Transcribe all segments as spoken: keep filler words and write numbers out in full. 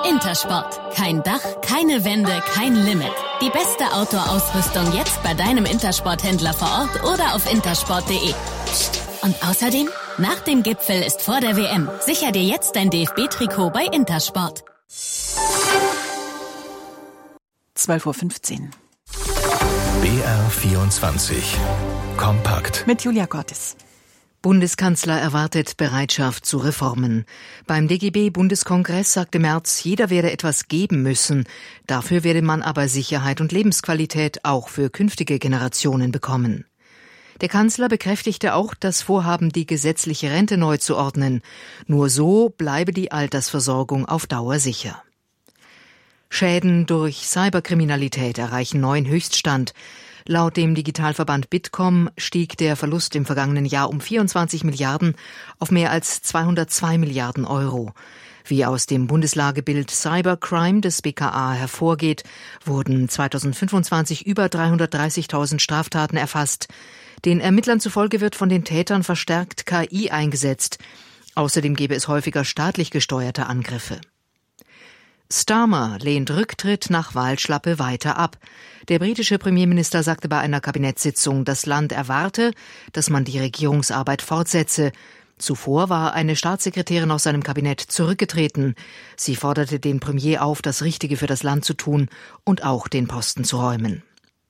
Intersport. Kein Dach, keine Wände, kein Limit. Die beste Outdoor-Ausrüstung jetzt bei deinem Intersport-Händler vor Ort oder auf intersport punkt de. Psst. Und außerdem, nach dem Gipfel ist vor der W M. Sicher dir jetzt dein D F B-Trikot bei Intersport. zwölf Uhr fünfzehn. B R vierundzwanzig. Kompakt. Mit Julia Cortes. Bundeskanzler erwartet Bereitschaft zu Reformen. Beim D G B-Bundeskongress sagte Merz, jeder werde etwas geben müssen. Dafür werde man aber Sicherheit und Lebensqualität auch für künftige Generationen bekommen. Der Kanzler bekräftigte auch das Vorhaben, die gesetzliche Rente neu zu ordnen. Nur so bleibe die Altersversorgung auf Dauer sicher. Schäden durch Cyberkriminalität erreichen neuen Höchststand. Laut dem Digitalverband Bitkom stieg der Verlust im vergangenen Jahr um vierundzwanzig Milliarden auf mehr als zweihundertzwei Milliarden Euro. Wie aus dem Bundeslagebild Cybercrime des B K A hervorgeht, wurden zweitausendfünfundzwanzig über dreihundertdreißigtausend Straftaten erfasst. Den Ermittlern zufolge wird von den Tätern verstärkt K I eingesetzt. Außerdem gebe es häufiger staatlich gesteuerte Angriffe. Starmer lehnt Rücktritt nach Wahlschlappe weiter ab. Der britische Premierminister sagte bei einer Kabinettssitzung, das Land erwarte, dass man die Regierungsarbeit fortsetze. Zuvor war eine Staatssekretärin aus seinem Kabinett zurückgetreten. Sie forderte den Premier auf, das Richtige für das Land zu tun und auch den Posten zu räumen.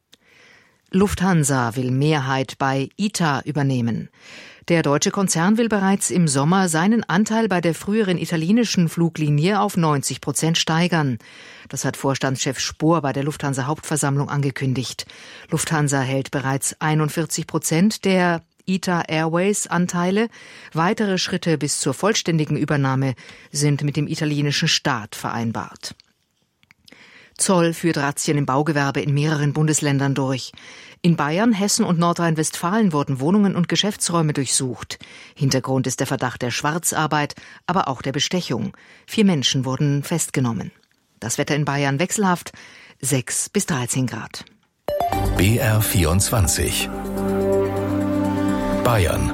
Lufthansa will Mehrheit bei I T A übernehmen. Der deutsche Konzern will bereits im Sommer seinen Anteil bei der früheren italienischen Fluglinie auf neunzig Prozent steigern. Das hat Vorstandschef Spohr bei der Lufthansa-Hauptversammlung angekündigt. Lufthansa hält bereits einundvierzig Prozent der I T A Airways Anteile. Weitere Schritte bis zur vollständigen Übernahme sind mit dem italienischen Staat vereinbart. Zoll führt Razzien im Baugewerbe in mehreren Bundesländern durch. In Bayern, Hessen und Nordrhein-Westfalen wurden Wohnungen und Geschäftsräume durchsucht. Hintergrund ist der Verdacht der Schwarzarbeit, aber auch der Bestechung. Vier Menschen wurden festgenommen. Das Wetter in Bayern wechselhaft, sechs bis dreizehn Grad. B R vierundzwanzig. Bayern.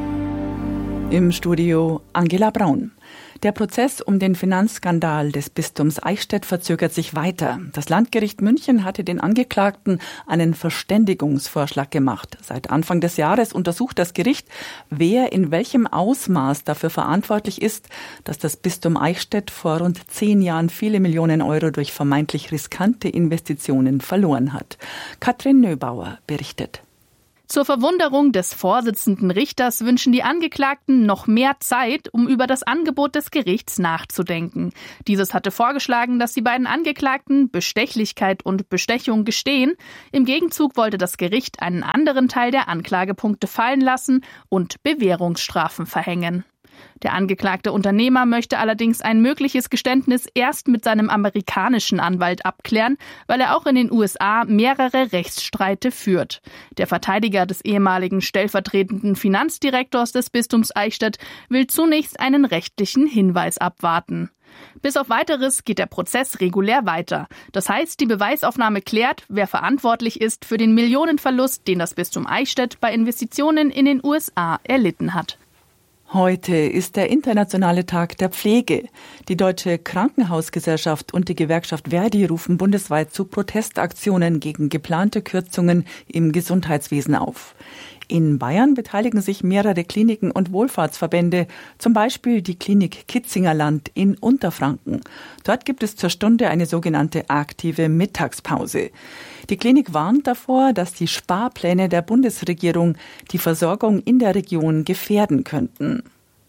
Im Studio Angela Braun. Der Prozess um den Finanzskandal des Bistums Eichstätt verzögert sich weiter. Das Landgericht München hatte den Angeklagten einen Verständigungsvorschlag gemacht. Seit Anfang des Jahres untersucht das Gericht, wer in welchem Ausmaß dafür verantwortlich ist, dass das Bistum Eichstätt vor rund zehn Jahren viele Millionen Euro durch vermeintlich riskante Investitionen verloren hat. Katrin Nöbauer berichtet. Zur Verwunderung des Vorsitzenden Richters wünschen die Angeklagten noch mehr Zeit, um über das Angebot des Gerichts nachzudenken. Dieses hatte vorgeschlagen, dass die beiden Angeklagten Bestechlichkeit und Bestechung gestehen. Im Gegenzug wollte das Gericht einen anderen Teil der Anklagepunkte fallen lassen und Bewährungsstrafen verhängen. Der angeklagte Unternehmer möchte allerdings ein mögliches Geständnis erst mit seinem amerikanischen Anwalt abklären, weil er auch in den U S A mehrere Rechtsstreite führt. Der Verteidiger des ehemaligen stellvertretenden Finanzdirektors des Bistums Eichstätt will zunächst einen rechtlichen Hinweis abwarten. Bis auf Weiteres geht der Prozess regulär weiter. Das heißt, die Beweisaufnahme klärt, wer verantwortlich ist für den Millionenverlust, den das Bistum Eichstätt bei Investitionen in den U S A erlitten hat. Heute ist der internationale Tag der Pflege. Die Deutsche Krankenhausgesellschaft und die Gewerkschaft Verdi rufen bundesweit zu Protestaktionen gegen geplante Kürzungen im Gesundheitswesen auf. In Bayern beteiligen sich mehrere Kliniken und Wohlfahrtsverbände, zum Beispiel die Klinik Kitzingerland in Unterfranken. Dort gibt es zur Stunde eine sogenannte aktive Mittagspause. Die Klinik warnt davor, dass die Sparpläne der Bundesregierung die Versorgung in der Region gefährden könnten.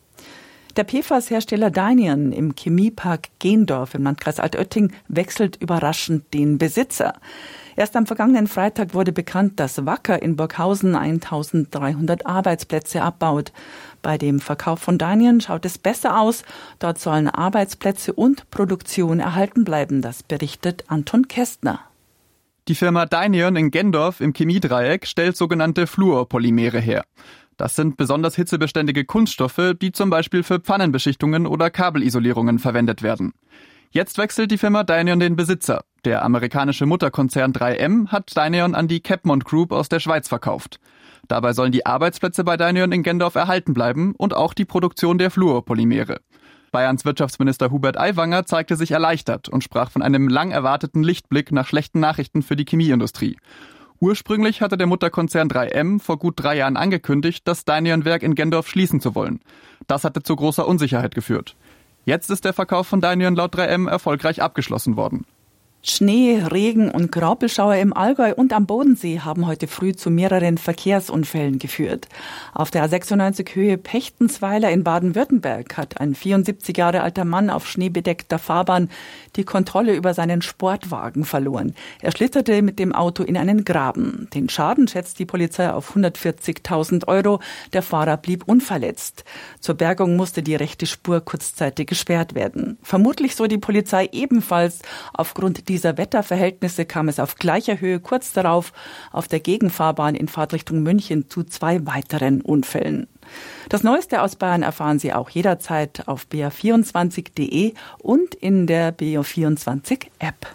Der P F A S-Hersteller Dynion im Chemiepark Gendorf im Landkreis Altötting wechselt überraschend den Besitzer. Erst am vergangenen Freitag wurde bekannt, dass Wacker in Burghausen eintausenddreihundert Arbeitsplätze abbaut. Bei dem Verkauf von Dynion schaut es besser aus. Dort sollen Arbeitsplätze und Produktion erhalten bleiben, das berichtet Anton Kästner. Die Firma Dynion in Gendorf im Chemiedreieck stellt sogenannte Fluorpolymere her. Das sind besonders hitzebeständige Kunststoffe, die zum Beispiel für Pfannenbeschichtungen oder Kabelisolierungen verwendet werden. Jetzt wechselt die Firma Dynion den Besitzer. Der amerikanische Mutterkonzern drei M hat Dynion an die Capmont Group aus der Schweiz verkauft. Dabei sollen die Arbeitsplätze bei Dynion in Gendorf erhalten bleiben und auch die Produktion der Fluorpolymere. Bayerns Wirtschaftsminister Hubert Aiwanger zeigte sich erleichtert und sprach von einem lang erwarteten Lichtblick nach schlechten Nachrichten für die Chemieindustrie. Ursprünglich hatte der Mutterkonzern drei M vor gut drei Jahren angekündigt, das Dynion-Werk in Gendorf schließen zu wollen. Das hatte zu großer Unsicherheit geführt. Jetzt ist der Verkauf von Dynion laut drei M erfolgreich abgeschlossen worden. Schnee, Regen und Graupelschauer im Allgäu und am Bodensee haben heute früh zu mehreren Verkehrsunfällen geführt. Auf der A sechsundneunzig Höhe Pechtensweiler in Baden-Württemberg hat ein vierundsiebzig Jahre alter Mann auf schneebedeckter Fahrbahn die Kontrolle über seinen Sportwagen verloren. Er schlitterte mit dem Auto in einen Graben. Den Schaden schätzt die Polizei auf hundertvierzigtausend Euro. Der Fahrer blieb unverletzt. Zur Bergung musste die rechte Spur kurzzeitig gesperrt werden. Vermutlich, so die Polizei, ebenfalls aufgrund dieser Wetterverhältnisse kam es auf gleicher Höhe kurz darauf auf der Gegenfahrbahn in Fahrtrichtung München zu zwei weiteren Unfällen. Das Neueste aus Bayern erfahren Sie auch jederzeit auf b r vierundzwanzig punkt d e und in der B R vierundzwanzig App.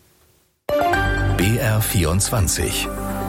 B R vierundzwanzig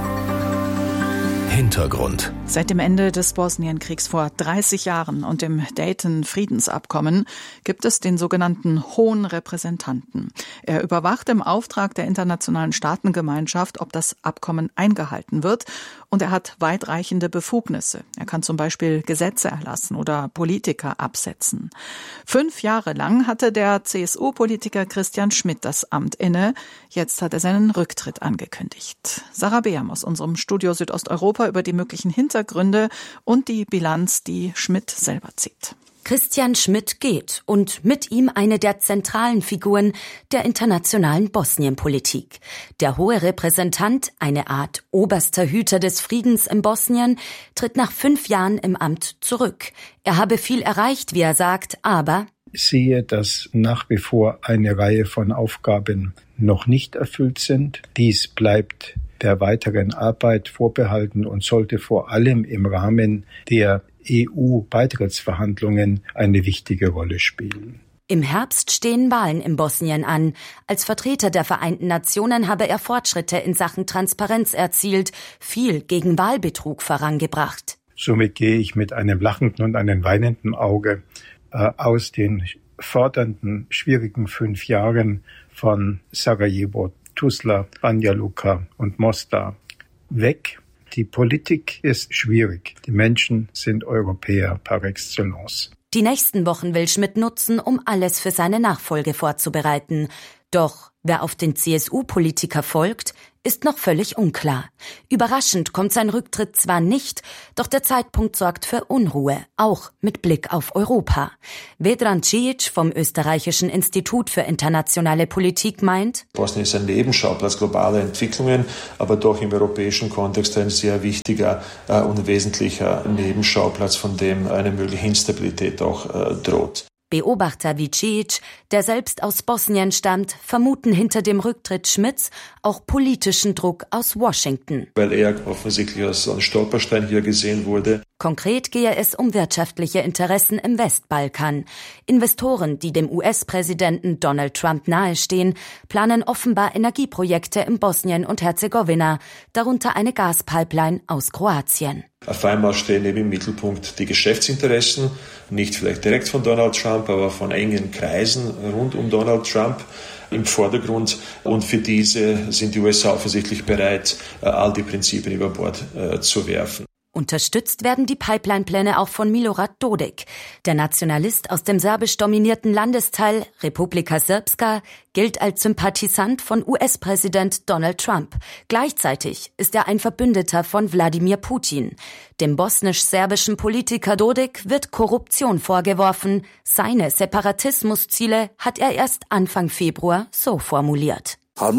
Hintergrund. Seit dem Ende des Bosnienkriegs vor dreißig Jahren und dem Dayton-Friedensabkommen gibt es den sogenannten Hohen Repräsentanten. Er überwacht im Auftrag der internationalen Staatengemeinschaft, ob das Abkommen eingehalten wird, und er hat weitreichende Befugnisse. Er kann zum Beispiel Gesetze erlassen oder Politiker absetzen. Fünf Jahre lang hatte der C S U-Politiker Christian Schmidt das Amt inne. Jetzt hat er seinen Rücktritt angekündigt. Sarah Beam aus unserem Studio Südosteuropa über die möglichen Hintergründe und die Bilanz, die Schmidt selber zieht. Christian Schmidt geht und mit ihm eine der zentralen Figuren der internationalen Bosnienpolitik. Der hohe Repräsentant, eine Art oberster Hüter des Friedens in Bosnien, tritt nach fünf Jahren im Amt zurück. Er habe viel erreicht, wie er sagt, aber ich sehe, dass nach wie vor eine Reihe von Aufgaben noch nicht erfüllt sind. Dies bleibt der weiteren Arbeit vorbehalten und sollte vor allem im Rahmen der E U-Beitrittsverhandlungen eine wichtige Rolle spielen. Im Herbst stehen Wahlen in Bosnien an. Als Vertreter der Vereinten Nationen habe er Fortschritte in Sachen Transparenz erzielt, viel gegen Wahlbetrug vorangebracht. Somit gehe ich mit einem lachenden und einem weinenden Auge äh, aus den fordernden, schwierigen fünf Jahren von Sarajevo, Tuzla, Banja Luka und Mostar weg. Die Politik ist schwierig. Die Menschen sind Europäer par excellence. Die nächsten Wochen will Schmidt nutzen, um alles für seine Nachfolge vorzubereiten. Doch wer auf den C S U-Politiker folgt, ist noch völlig unklar. Überraschend kommt sein Rücktritt zwar nicht, doch der Zeitpunkt sorgt für Unruhe, auch mit Blick auf Europa. Vedran Cijic vom österreichischen Institut für internationale Politik meint: Bosnien ist ein Nebenschauplatz globaler Entwicklungen, aber doch im europäischen Kontext ein sehr wichtiger äh, und wesentlicher Nebenschauplatz, von dem eine mögliche Instabilität auch äh, droht. Beobachter wie Cijic, der selbst aus Bosnien stammt, vermuten hinter dem Rücktritt Schmidts auch politischen Druck aus Washington. Weil er offensichtlich als ein Stolperstein hier gesehen wurde. Konkret gehe es um wirtschaftliche Interessen im Westbalkan. Investoren, die dem U S-Präsidenten Donald Trump nahestehen, planen offenbar Energieprojekte in Bosnien und Herzegowina, darunter eine Gaspipeline aus Kroatien. Auf einmal stehen eben im Mittelpunkt die Geschäftsinteressen, nicht vielleicht direkt von Donald Trump, aber von engen Kreisen rund um Donald Trump im Vordergrund. Und für diese sind die U S A offensichtlich bereit, all die Prinzipien über Bord äh, zu werfen. Unterstützt werden die Pipeline-Pläne auch von Milorad Dodik. Der Nationalist aus dem serbisch dominierten Landesteil Republika Srpska gilt als Sympathisant von U S-Präsident Donald Trump. Gleichzeitig ist er ein Verbündeter von Wladimir Putin. Dem bosnisch-serbischen Politiker Dodik wird Korruption vorgeworfen. Seine Separatismusziele hat er erst Anfang Februar so formuliert: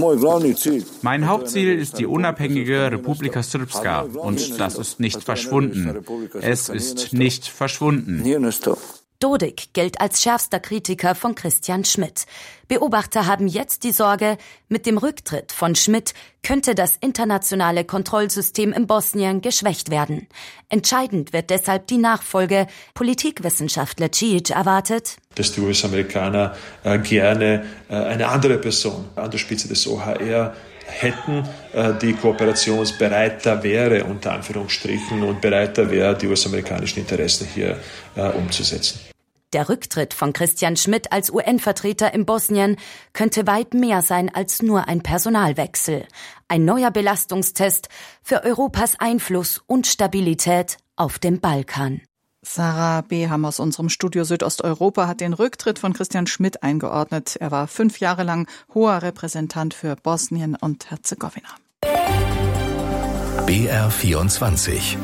Mein Hauptziel ist die unabhängige Republika Srpska und das ist nicht verschwunden. Es ist nicht verschwunden. Dodik gilt als schärfster Kritiker von Christian Schmidt. Beobachter haben jetzt die Sorge, mit dem Rücktritt von Schmidt könnte das internationale Kontrollsystem in Bosnien geschwächt werden. Entscheidend wird deshalb die Nachfolge. Politikwissenschaftler Cijic erwartet, dass die U S-Amerikaner äh, gerne äh, eine andere Person an der Spitze des O H R hätten, äh, die kooperationsbereiter wäre, unter Anführungsstrichen, und bereiter wäre, die U S-amerikanischen Interessen hier äh, umzusetzen. Der Rücktritt von Christian Schmidt als U N-Vertreter in Bosnien könnte weit mehr sein als nur ein Personalwechsel. Ein neuer Belastungstest für Europas Einfluss und Stabilität auf dem Balkan. Sarah Beham aus unserem Studio Südosteuropa hat den Rücktritt von Christian Schmidt eingeordnet. Er war fünf Jahre lang hoher Repräsentant für Bosnien und Herzegowina. B R vierundzwanzig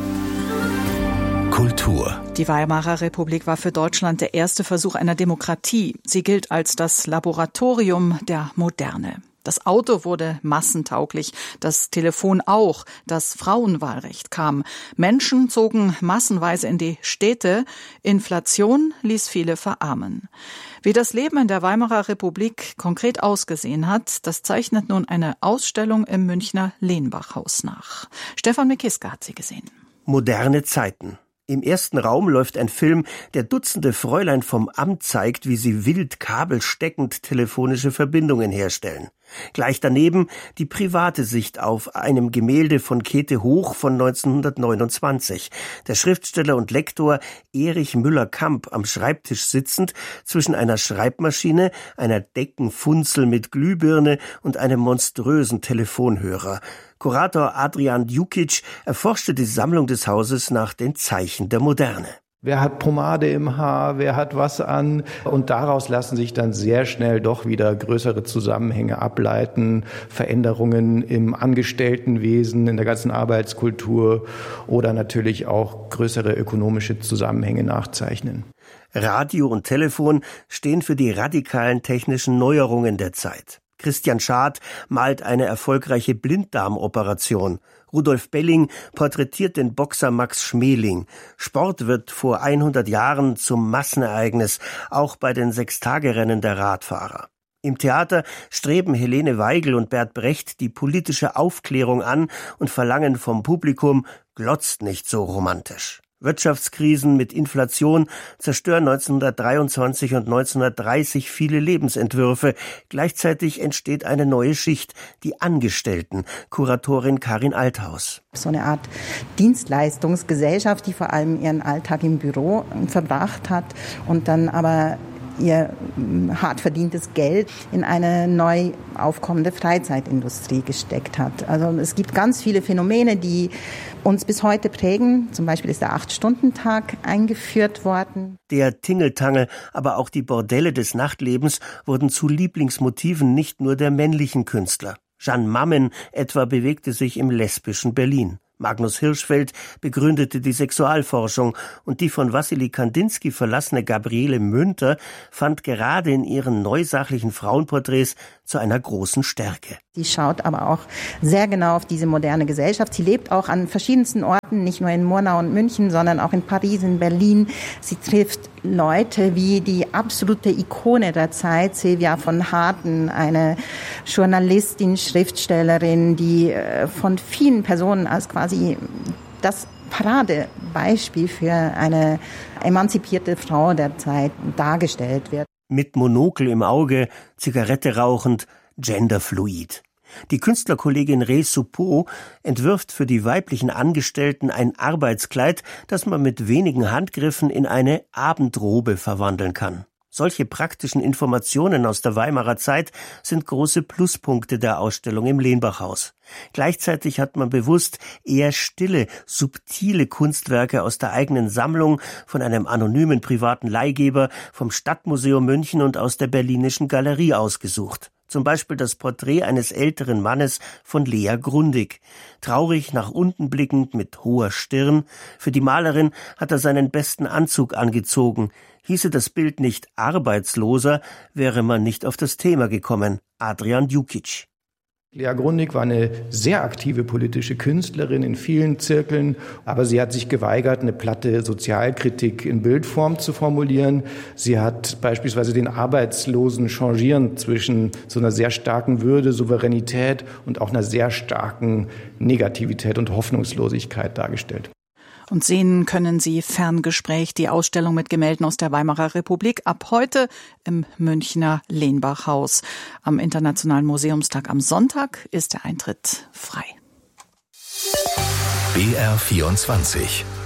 Kultur. Die Weimarer Republik war für Deutschland der erste Versuch einer Demokratie. Sie gilt als das Laboratorium der Moderne. Das Auto wurde massentauglich, das Telefon auch, das Frauenwahlrecht kam. Menschen zogen massenweise in die Städte, Inflation ließ viele verarmen. Wie das Leben in der Weimarer Republik konkret ausgesehen hat, das zeichnet nun eine Ausstellung im Münchner Lehnbachhaus nach. Stefan Mekiska hat sie gesehen. Moderne Zeiten. Im ersten Raum läuft ein Film, der Dutzende Fräulein vom Amt zeigt, wie sie wild kabelsteckend telefonische Verbindungen herstellen. Gleich daneben die private Sicht auf einem Gemälde von Käthe Hoch von neunzehnhundertneunundzwanzig. Der Schriftsteller und Lektor Erich Müller-Kamp am Schreibtisch sitzend zwischen einer Schreibmaschine, einer Deckenfunzel mit Glühbirne und einem monströsen Telefonhörer. Kurator Adrian Djukic erforschte die Sammlung des Hauses nach den Zeichen der Moderne. Wer hat Pomade im Haar, wer hat was an? Und daraus lassen sich dann sehr schnell doch wieder größere Zusammenhänge ableiten, Veränderungen im Angestelltenwesen, in der ganzen Arbeitskultur oder natürlich auch größere ökonomische Zusammenhänge nachzeichnen. Radio und Telefon stehen für die radikalen technischen Neuerungen der Zeit. Christian Schad malt eine erfolgreiche Blinddarmoperation. Rudolf Belling porträtiert den Boxer Max Schmeling. Sport wird vor hundert Jahren zum Massenereignis, auch bei den Sechstagerennen der Radfahrer. Im Theater streben Helene Weigel und Bert Brecht die politische Aufklärung an und verlangen vom Publikum, glotzt nicht so romantisch. Wirtschaftskrisen mit Inflation zerstören neunzehnhundertdreiundzwanzig und neunzehnhundertdreißig viele Lebensentwürfe. Gleichzeitig entsteht eine neue Schicht, die Angestellten, Kuratorin Karin Althaus. So eine Art Dienstleistungsgesellschaft, die vor allem ihren Alltag im Büro verbracht hat und dann aber ihr hart verdientes Geld in eine neu aufkommende Freizeitindustrie gesteckt hat. Also es gibt ganz viele Phänomene, die uns bis heute prägen. Zum Beispiel ist der Acht-Stunden-Tag eingeführt worden. Der Tingeltangel, aber auch die Bordelle des Nachtlebens wurden zu Lieblingsmotiven nicht nur der männlichen Künstler. Jeanne Mammen etwa bewegte sich im lesbischen Berlin. Magnus Hirschfeld begründete die Sexualforschung und die von Wassily Kandinsky verlassene Gabriele Münter fand gerade in ihren neusachlichen Frauenporträts zu einer großen Stärke. Sie schaut aber auch sehr genau auf diese moderne Gesellschaft. Sie lebt auch an verschiedensten Orten, nicht nur in Murnau und München, sondern auch in Paris, in Berlin. Sie trifft Leute wie die absolute Ikone der Zeit, Sylvia von Harten, eine Journalistin, Schriftstellerin, die von vielen Personen als quasi das Paradebeispiel für eine emanzipierte Frau der Zeit dargestellt wird. Mit Monokel im Auge, Zigarette rauchend, genderfluid. Die Künstlerkollegin Ray Suppot entwirft für die weiblichen Angestellten ein Arbeitskleid, das man mit wenigen Handgriffen in eine Abendrobe verwandeln kann. Solche praktischen Informationen aus der Weimarer Zeit sind große Pluspunkte der Ausstellung im Lehnbachhaus. Gleichzeitig hat man bewusst eher stille, subtile Kunstwerke aus der eigenen Sammlung von einem anonymen privaten Leihgeber, vom Stadtmuseum München und aus der Berlinischen Galerie ausgesucht. Zum Beispiel das Porträt eines älteren Mannes von Lea Grundig. Traurig nach unten blickend mit hoher Stirn. Für die Malerin hat er seinen besten Anzug angezogen. Hieße das Bild nicht Arbeitsloser, wäre man nicht auf das Thema gekommen. Adrian Djukic. Lea Grundig war eine sehr aktive politische Künstlerin in vielen Zirkeln, aber sie hat sich geweigert, eine platte Sozialkritik in Bildform zu formulieren. Sie hat beispielsweise den Arbeitslosen changieren zwischen so einer sehr starken Würde, Souveränität und auch einer sehr starken Negativität und Hoffnungslosigkeit dargestellt. Und sehen können Sie Ferngespräch, die Ausstellung mit Gemälden aus der Weimarer Republik, ab heute im Münchner Lehnbachhaus. Am Internationalen Museumstag am Sonntag ist der Eintritt frei. B R vierundzwanzig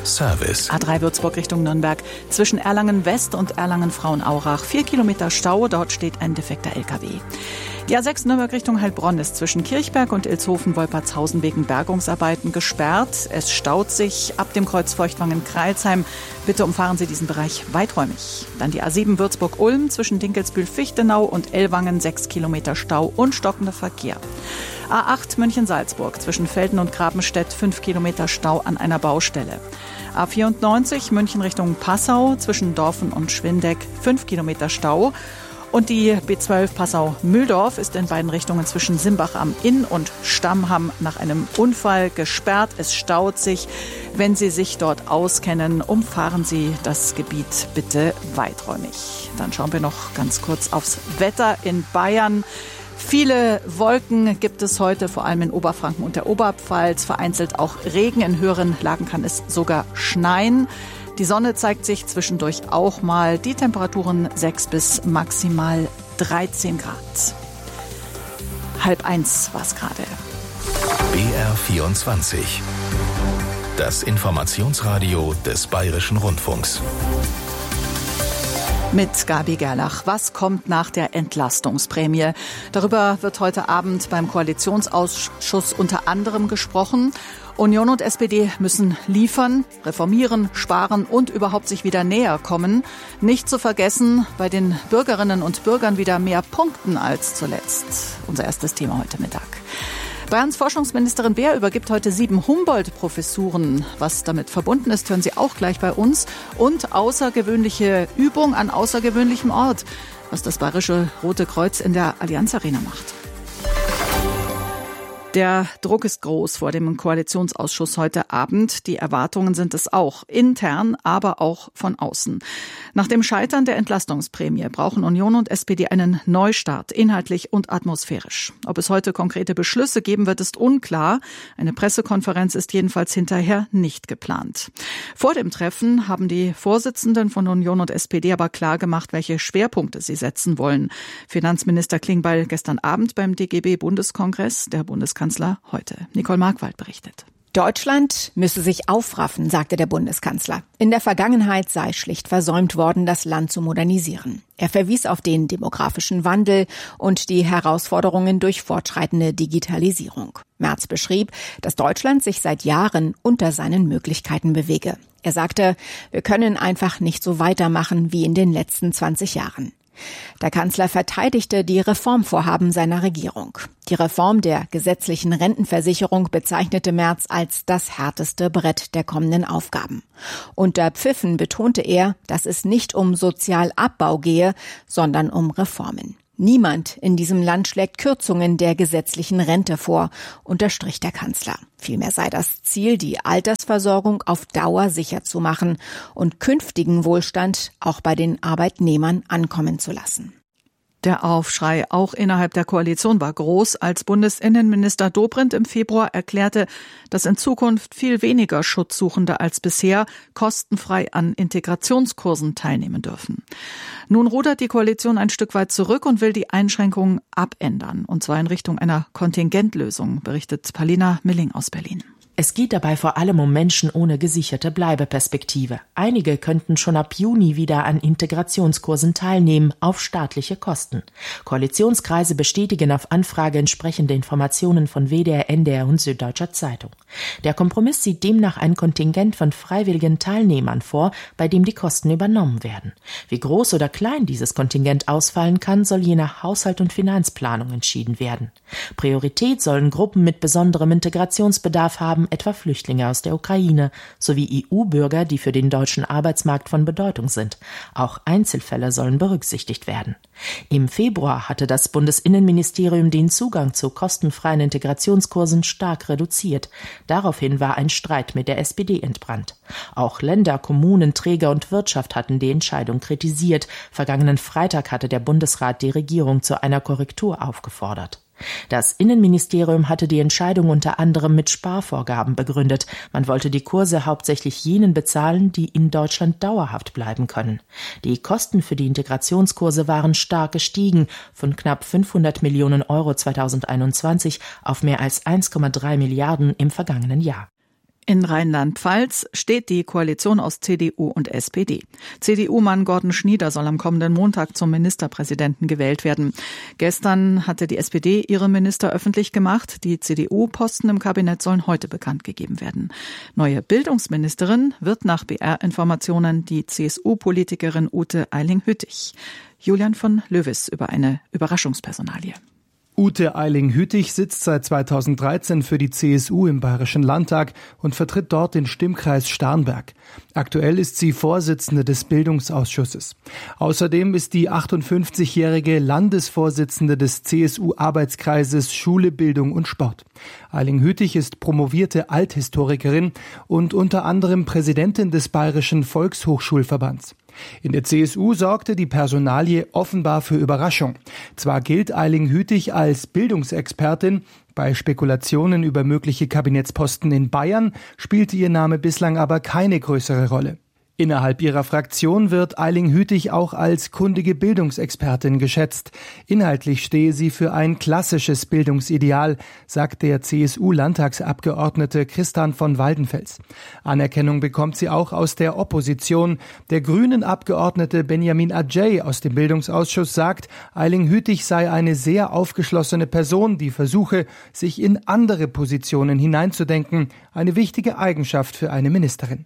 Service. A drei Würzburg Richtung Nürnberg. Zwischen Erlangen West und Erlangen Frauenaurach. Vier Kilometer Stau, dort steht ein defekter L K W. Die A sechs Nürnberg Richtung Heilbronn ist zwischen Kirchberg und Ilshofen-Wolpertshausen wegen Bergungsarbeiten gesperrt. Es staut sich ab dem Kreuz Feuchtwangen-Kreilsheim. Bitte umfahren Sie diesen Bereich weiträumig. Dann die A sieben Würzburg-Ulm zwischen Dinkelsbühl-Fichtenau und Ellwangen. Sechs Kilometer Stau und stockender Verkehr. A acht München-Salzburg zwischen Velden und Grabenstedt. Fünf Kilometer Stau an einer Baustelle. A vierundneunzig München Richtung Passau zwischen Dorfen und Schwindeck. Fünf Kilometer Stau. Und die B zwölf Passau-Mühldorf ist in beiden Richtungen zwischen Simbach am Inn und Stammham nach einem Unfall gesperrt. Es staut sich. Wenn Sie sich dort auskennen, umfahren Sie das Gebiet bitte weiträumig. Dann schauen wir noch ganz kurz aufs Wetter in Bayern. Viele Wolken gibt es heute, vor allem in Oberfranken und der Oberpfalz. Vereinzelt auch Regen. In höheren Lagen kann es sogar schneien. Die Sonne zeigt sich zwischendurch auch mal. Die Temperaturen sechs bis maximal dreizehn Grad. Halb eins war es gerade. B R vierundzwanzig. Das Informationsradio des Bayerischen Rundfunks. Mit Gabi Gerlach. Was kommt nach der Entlastungsprämie? Darüber wird heute Abend beim Koalitionsausschuss unter anderem gesprochen. Union und S P D müssen liefern, reformieren, sparen und überhaupt sich wieder näher kommen. Nicht zu vergessen, bei den Bürgerinnen und Bürgern wieder mehr punkten als zuletzt. Unser erstes Thema heute Mittag. Bayerns Forschungsministerin Beer übergibt heute sieben Humboldt-Professuren. Was damit verbunden ist, hören Sie auch gleich bei uns. Und außergewöhnliche Übung an außergewöhnlichem Ort, was das Bayerische Rote Kreuz in der Allianz Arena macht. Der Druck ist groß vor dem Koalitionsausschuss heute Abend. Die Erwartungen sind es auch, intern, aber auch von außen. Nach dem Scheitern der Entlastungsprämie brauchen Union und S P D einen Neustart, inhaltlich und atmosphärisch. Ob es heute konkrete Beschlüsse geben wird, ist unklar. Eine Pressekonferenz ist jedenfalls hinterher nicht geplant. Vor dem Treffen haben die Vorsitzenden von Union und S P D aber klar gemacht, welche Schwerpunkte sie setzen wollen. Finanzminister Klingbeil gestern Abend beim D G B-Bundeskongress, der Bundeskanzler heute. Nicole Markwald berichtet. Deutschland müsse sich aufraffen, sagte der Bundeskanzler. In der Vergangenheit sei schlicht versäumt worden, das Land zu modernisieren. Er verwies auf den demografischen Wandel und die Herausforderungen durch fortschreitende Digitalisierung. Merz beschrieb, dass Deutschland sich seit Jahren unter seinen Möglichkeiten bewege. Er sagte, wir können einfach nicht so weitermachen wie in den letzten zwanzig Jahren. Der Kanzler verteidigte die Reformvorhaben seiner Regierung. Die Reform der gesetzlichen Rentenversicherung bezeichnete Merz als das härteste Brett der kommenden Aufgaben. Unter Pfiffen betonte er, dass es nicht um Sozialabbau gehe, sondern um Reformen. Niemand in diesem Land schlägt Kürzungen der gesetzlichen Rente vor, unterstrich der Kanzler. Vielmehr sei das Ziel, die Altersversorgung auf Dauer sicher zu machen und künftigen Wohlstand auch bei den Arbeitnehmern ankommen zu lassen. Der Aufschrei auch innerhalb der Koalition war groß, als Bundesinnenminister Dobrindt im Februar erklärte, dass in Zukunft viel weniger Schutzsuchende als bisher kostenfrei an Integrationskursen teilnehmen dürfen. Nun rudert die Koalition ein Stück weit zurück und will die Einschränkungen abändern, und zwar in Richtung einer Kontingentlösung, berichtet Palina Milling aus Berlin. Es geht dabei vor allem um Menschen ohne gesicherte Bleibeperspektive. Einige könnten schon ab Juni wieder an Integrationskursen teilnehmen, auf staatliche Kosten. Koalitionskreise bestätigen auf Anfrage entsprechende Informationen von W D R, N D R und Süddeutscher Zeitung. Der Kompromiss sieht demnach ein Kontingent von freiwilligen Teilnehmern vor, bei dem die Kosten übernommen werden. Wie groß oder klein dieses Kontingent ausfallen kann, soll je nach Haushalt und Finanzplanung entschieden werden. Priorität sollen Gruppen mit besonderem Integrationsbedarf haben, etwa Flüchtlinge aus der Ukraine, sowie E U-Bürger, die für den deutschen Arbeitsmarkt von Bedeutung sind. Auch Einzelfälle sollen berücksichtigt werden. Im Februar hatte das Bundesinnenministerium den Zugang zu kostenfreien Integrationskursen stark reduziert. Daraufhin war ein Streit mit der S P D entbrannt. Auch Länder, Kommunen, Träger und Wirtschaft hatten die Entscheidung kritisiert. Vergangenen Freitag hatte der Bundesrat die Regierung zu einer Korrektur aufgefordert. Das Innenministerium hatte die Entscheidung unter anderem mit Sparvorgaben begründet. Man wollte die Kurse hauptsächlich jenen bezahlen, die in Deutschland dauerhaft bleiben können. Die Kosten für die Integrationskurse waren stark gestiegen, von knapp fünfhundert Millionen Euro zweitausendeinundzwanzig auf mehr als eins Komma drei Milliarden im vergangenen Jahr. In Rheinland-Pfalz steht die Koalition aus C D U und S P D. C D U-Mann Gordon Schnieder soll am kommenden Montag zum Ministerpräsidenten gewählt werden. Gestern hatte die S P D ihre Minister öffentlich gemacht. Die C D U-Posten im Kabinett sollen heute bekannt gegeben werden. Neue Bildungsministerin wird nach B R-Informationen die C S U-Politikerin Ute Eiling-Hüttich. Julian von Löwis über eine Überraschungspersonalie. Ute Eiling-Hüttich sitzt seit zweitausenddreizehn für die C S U im Bayerischen Landtag und vertritt dort den Stimmkreis Starnberg. Aktuell ist sie Vorsitzende des Bildungsausschusses. Außerdem ist die achtundfünfzigjährige Landesvorsitzende des C S U-Arbeitskreises Schule, Bildung und Sport. Eiling-Hüttich ist promovierte Althistorikerin und unter anderem Präsidentin des Bayerischen Volkshochschulverbands. In der C S U sorgte die Personalie offenbar für Überraschung. Zwar gilt Eiling-Hüttich als Bildungsexpertin, bei Spekulationen über mögliche Kabinettsposten in Bayern spielte ihr Name bislang aber keine größere Rolle. Innerhalb ihrer Fraktion wird Eiling-Hüttich auch als kundige Bildungsexpertin geschätzt. Inhaltlich stehe sie für ein klassisches Bildungsideal, sagt der C S U-Landtagsabgeordnete Christian von Waldenfels. Anerkennung bekommt sie auch aus der Opposition. Der Grünen-Abgeordnete Benjamin Adjei aus dem Bildungsausschuss sagt, Eiling-Hüttich sei eine sehr aufgeschlossene Person, die versuche, sich in andere Positionen hineinzudenken. Eine wichtige Eigenschaft für eine Ministerin.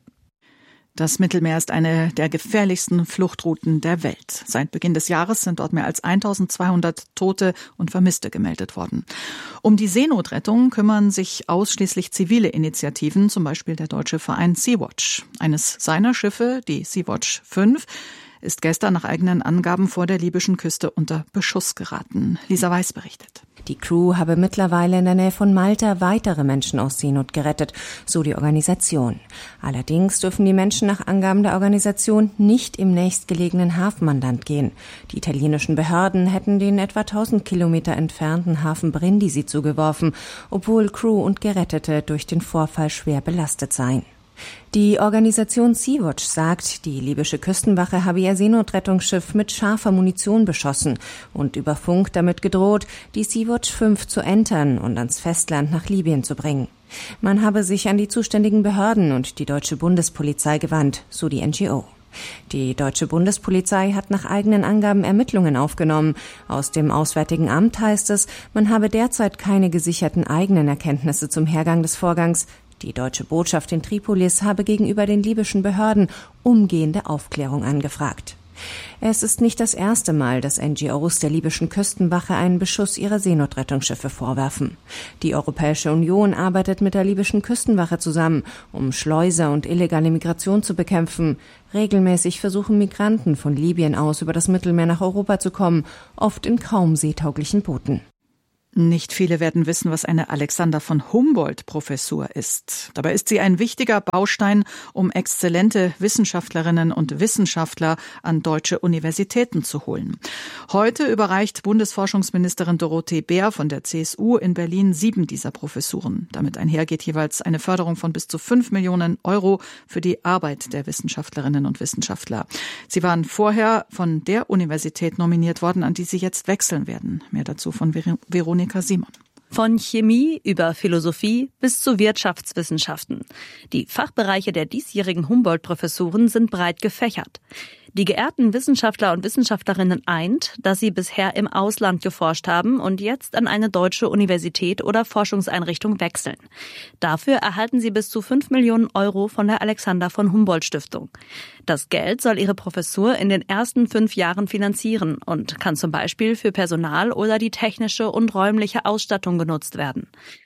Das Mittelmeer ist eine der gefährlichsten Fluchtrouten der Welt. Seit Beginn des Jahres sind dort mehr als eintausendzweihundert Tote und Vermisste gemeldet worden. Um die Seenotrettung kümmern sich ausschließlich zivile Initiativen, zum Beispiel der deutsche Verein Sea-Watch. Eines seiner Schiffe, die Sea-Watch fünf, ist gestern nach eigenen Angaben vor der libyschen Küste unter Beschuss geraten. Lisa Weiß berichtet. Die Crew habe mittlerweile in der Nähe von Malta weitere Menschen aus Seenot gerettet, so die Organisation. Allerdings dürfen die Menschen nach Angaben der Organisation nicht im nächstgelegenen Hafen an Land gehen. Die italienischen Behörden hätten den etwa tausend Kilometer entfernten Hafen Brindisi zugeworfen, obwohl Crew und Gerettete durch den Vorfall schwer belastet seien. Die Organisation Sea-Watch sagt, die libysche Küstenwache habe ihr Seenotrettungsschiff mit scharfer Munition beschossen und über Funk damit gedroht, die Sea-Watch fünf zu entern und ans Festland nach Libyen zu bringen. Man habe sich an die zuständigen Behörden und die deutsche Bundespolizei gewandt, so die N G O. Die deutsche Bundespolizei hat nach eigenen Angaben Ermittlungen aufgenommen. Aus dem Auswärtigen Amt heißt es, man habe derzeit keine gesicherten eigenen Erkenntnisse zum Hergang des Vorgangs. Die deutsche Botschaft in Tripolis habe gegenüber den libyschen Behörden umgehende Aufklärung angefragt. Es ist nicht das erste Mal, dass N G Os der libyschen Küstenwache einen Beschuss ihrer Seenotrettungsschiffe vorwerfen. Die Europäische Union arbeitet mit der libyschen Küstenwache zusammen, um Schleuser und illegale Migration zu bekämpfen. Regelmäßig versuchen Migranten von Libyen aus über das Mittelmeer nach Europa zu kommen, oft in kaum seetauglichen Booten. Nicht viele werden wissen, was eine Alexander von Humboldt-Professur ist. Dabei ist sie ein wichtiger Baustein, um exzellente Wissenschaftlerinnen und Wissenschaftler an deutsche Universitäten zu holen. Heute überreicht Bundesforschungsministerin Dorothee Bär von der C S U in Berlin sieben dieser Professuren. Damit einhergeht jeweils eine Förderung von bis zu fünf Millionen Euro für die Arbeit der Wissenschaftlerinnen und Wissenschaftler. Sie waren vorher von der Universität nominiert worden, an die sie jetzt wechseln werden. Mehr dazu von Veronika Simon. Von Chemie über Philosophie bis zu Wirtschaftswissenschaften. Die Fachbereiche der diesjährigen Humboldt-Professuren sind breit gefächert. Die geehrten Wissenschaftler und Wissenschaftlerinnen eint, dass sie bisher im Ausland geforscht haben und jetzt an eine deutsche Universität oder Forschungseinrichtung wechseln. Dafür erhalten sie bis zu fünf Millionen Euro von der Alexander von Humboldt Stiftung. Das Geld soll ihre Professur in den ersten fünf Jahren finanzieren und kann zum Beispiel für Personal oder die technische und räumliche Ausstattung genutzt werden.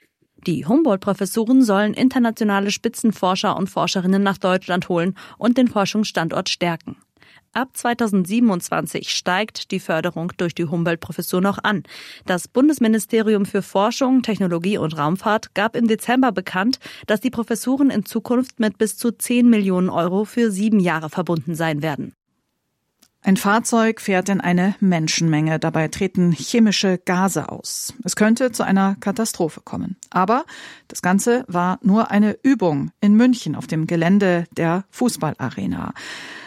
Die Humboldt-Professuren sollen internationale Spitzenforscher und Forscherinnen nach Deutschland holen und den Forschungsstandort stärken. Ab zweitausendsiebenundzwanzig steigt die Förderung durch die Humboldt-Professur noch an. Das Bundesministerium für Forschung, Technologie und Raumfahrt gab im Dezember bekannt, dass die Professuren in Zukunft mit bis zu zehn Millionen Euro für sieben Jahre verbunden sein werden. Ein Fahrzeug fährt in eine Menschenmenge. Dabei treten chemische Gase aus. Es könnte zu einer Katastrophe kommen. Aber das Ganze war nur eine Übung in München auf dem Gelände der Fußballarena.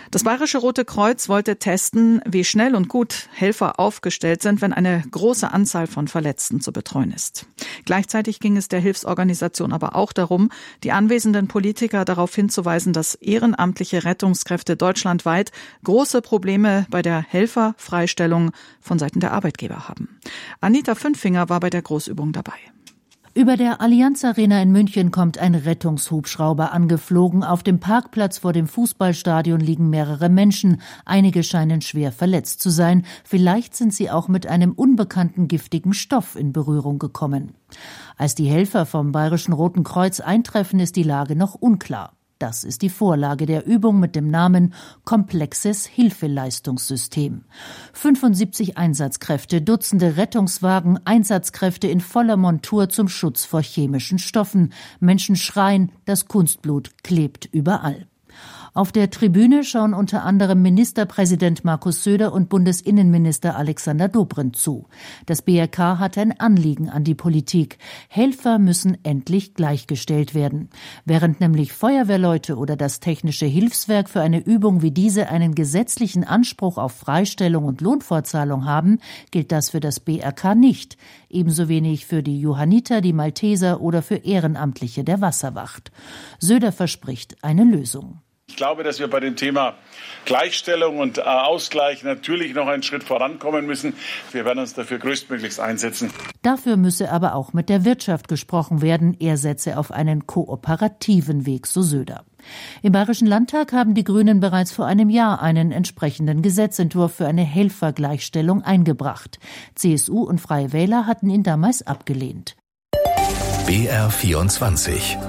Das Bayerische Rote Kreuz wollte testen, wie schnell und gut Helfer aufgestellt sind, wenn eine große Anzahl von Verletzten zu betreuen ist. Gleichzeitig ging es der Hilfsorganisation aber auch darum, die anwesenden Politiker darauf hinzuweisen, dass ehrenamtliche Rettungskräfte deutschlandweit große Probleme bei der Helferfreistellung von Seiten der Arbeitgeber haben. Anita Fünfinger war bei der Großübung dabei. Über der Allianz Arena in München kommt ein Rettungshubschrauber angeflogen. Auf dem Parkplatz vor dem Fußballstadion liegen mehrere Menschen. Einige scheinen schwer verletzt zu sein. Vielleicht sind sie auch mit einem unbekannten giftigen Stoff in Berührung gekommen. Als die Helfer vom Bayerischen Roten Kreuz eintreffen, ist die Lage noch unklar. Das ist die Vorlage der Übung mit dem Namen Komplexes Hilfeleistungssystem. fünfundsiebzig Einsatzkräfte, Dutzende Rettungswagen, Einsatzkräfte in voller Montur zum Schutz vor chemischen Stoffen. Menschen schreien, das Kunstblut klebt überall. Auf der Tribüne schauen unter anderem Ministerpräsident Markus Söder und Bundesinnenminister Alexander Dobrindt zu. Das B R K hat ein Anliegen an die Politik. Helfer müssen endlich gleichgestellt werden. Während nämlich Feuerwehrleute oder das Technische Hilfswerk für eine Übung wie diese einen gesetzlichen Anspruch auf Freistellung und Lohnfortzahlung haben, gilt das für das B R K nicht. Ebenso wenig für die Johanniter, die Malteser oder für Ehrenamtliche der Wasserwacht. Söder verspricht eine Lösung. Ich glaube, dass wir bei dem Thema Gleichstellung und Ausgleich natürlich noch einen Schritt vorankommen müssen. Wir werden uns dafür größtmöglichst einsetzen. Dafür müsse aber auch mit der Wirtschaft gesprochen werden. Er setze auf einen kooperativen Weg, so Söder. Im Bayerischen Landtag haben die Grünen bereits vor einem Jahr einen entsprechenden Gesetzentwurf für eine Helfergleichstellung eingebracht. C S U und Freie Wähler hatten ihn damals abgelehnt. B R vierundzwanzig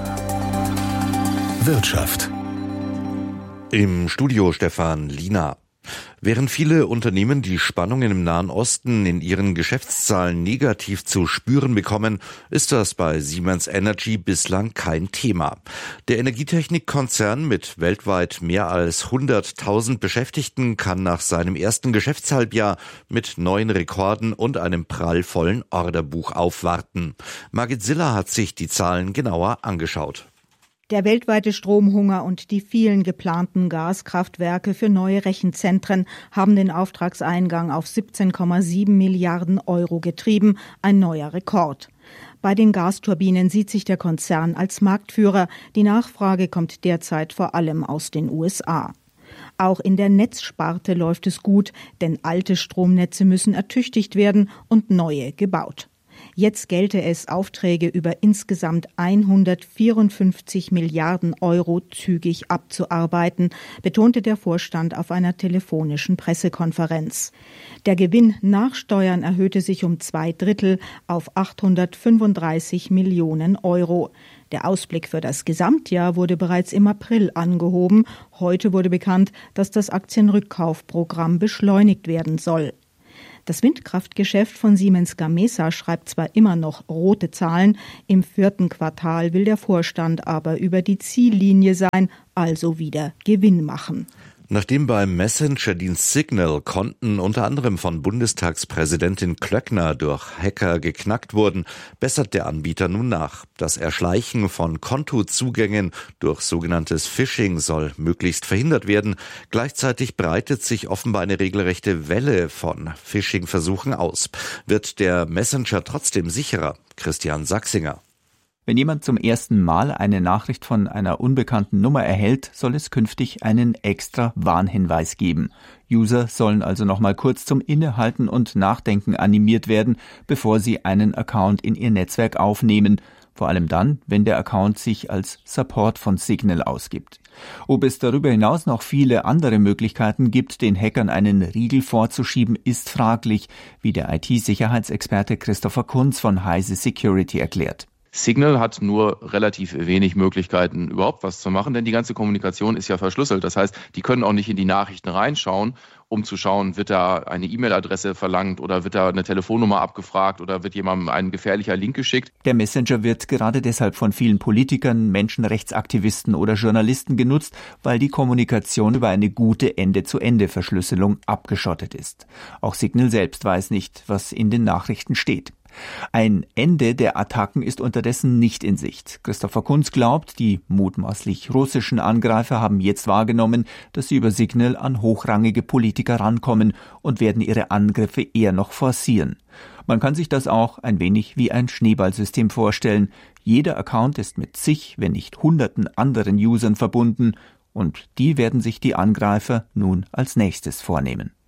Wirtschaft. Im Studio Stefan Liener. Während viele Unternehmen die Spannungen im Nahen Osten in ihren Geschäftszahlen negativ zu spüren bekommen, ist das bei Siemens Energy bislang kein Thema. Der Energietechnikkonzern mit weltweit mehr als hunderttausend Beschäftigten kann nach seinem ersten Geschäftshalbjahr mit neuen Rekorden und einem prallvollen Orderbuch aufwarten. Margit Siller hat sich die Zahlen genauer angeschaut. Der weltweite Stromhunger und die vielen geplanten Gaskraftwerke für neue Rechenzentren haben den Auftragseingang auf siebzehn Komma sieben Milliarden Euro getrieben, ein neuer Rekord. Bei den Gasturbinen sieht sich der Konzern als Marktführer. Die Nachfrage kommt derzeit vor allem aus den U S A. Auch in der Netzsparte läuft es gut, denn alte Stromnetze müssen ertüchtigt werden und neue gebaut. Jetzt gelte es, Aufträge über insgesamt hundertvierundfünfzig Milliarden Euro zügig abzuarbeiten, betonte der Vorstand auf einer telefonischen Pressekonferenz. Der Gewinn nach Steuern erhöhte sich um zwei Drittel auf achthundertfünfunddreißig Millionen Euro. Der Ausblick für das Gesamtjahr wurde bereits im April angehoben. Heute wurde bekannt, dass das Aktienrückkaufprogramm beschleunigt werden soll. Das Windkraftgeschäft von Siemens Gamesa schreibt zwar immer noch rote Zahlen, im vierten Quartal will der Vorstand aber über die Ziellinie sein, also wieder Gewinn machen. Nachdem beim Messenger-Dienst Signal Konten unter anderem von Bundestagspräsidentin Klöckner durch Hacker geknackt wurden, bessert der Anbieter nun nach. Das Erschleichen von Kontozugängen durch sogenanntes Phishing soll möglichst verhindert werden. Gleichzeitig breitet sich offenbar eine regelrechte Welle von Phishing-Versuchen aus. Wird der Messenger trotzdem sicherer? Christian Sachsinger. Wenn jemand zum ersten Mal eine Nachricht von einer unbekannten Nummer erhält, soll es künftig einen extra Warnhinweis geben. User sollen also noch mal kurz zum Innehalten und Nachdenken animiert werden, bevor sie einen Account in ihr Netzwerk aufnehmen. Vor allem dann, wenn der Account sich als Support von Signal ausgibt. Ob es darüber hinaus noch viele andere Möglichkeiten gibt, den Hackern einen Riegel vorzuschieben, ist fraglich, wie der I T-Sicherheitsexperte Christopher Kunz von Heise Security erklärt. Signal hat nur relativ wenig Möglichkeiten, überhaupt was zu machen, denn die ganze Kommunikation ist ja verschlüsselt. Das heißt, die können auch nicht in die Nachrichten reinschauen, um zu schauen, wird da eine E-Mail-Adresse verlangt oder wird da eine Telefonnummer abgefragt oder wird jemandem ein gefährlicher Link geschickt. Der Messenger wird gerade deshalb von vielen Politikern, Menschenrechtsaktivisten oder Journalisten genutzt, weil die Kommunikation über eine gute Ende-zu-Ende-Verschlüsselung abgeschottet ist. Auch Signal selbst weiß nicht, was in den Nachrichten steht. Ein Ende der Attacken ist unterdessen nicht in Sicht. Christopher Kunz glaubt, die mutmaßlich russischen Angreifer haben jetzt wahrgenommen, dass sie über Signal an hochrangige Politiker rankommen und werden ihre Angriffe eher noch forcieren. Man kann sich das auch ein wenig wie ein Schneeballsystem vorstellen. Jeder Account ist mit zig, wenn nicht hunderten anderen Usern verbunden und die werden sich die Angreifer nun als nächstes vornehmen.